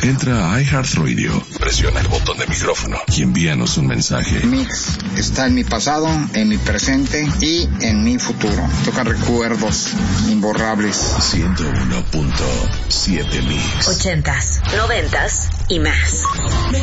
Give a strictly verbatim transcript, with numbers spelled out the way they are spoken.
Entra a iHeartRadio, presiona el botón de micrófono y envíanos un mensaje. Mix está en mi pasado, en mi presente y en mi futuro. Toca recuerdos imborrables. ciento uno punto siete Mix. Ochentas, noventas y más.